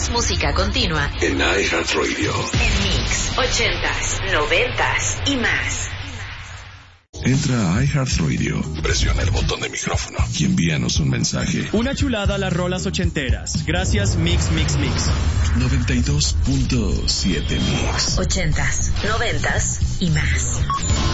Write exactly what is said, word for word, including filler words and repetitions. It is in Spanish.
Más música continua en iHeartRadio. En Mix, ochentas, noventas y más. Entra a iHeartRadio, presiona el botón de micrófono y envíanos un mensaje. Una chulada a las rolas ochenteras. Gracias Mix Mix Mix. noventa y dos punto siete Mix. Ochentas, noventas y más.